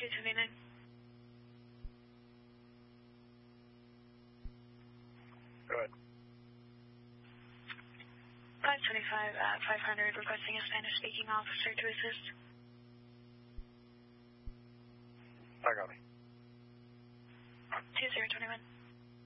279. Go ahead. 525 at 500, requesting a Spanish-speaking officer to assist. I got me. 2021.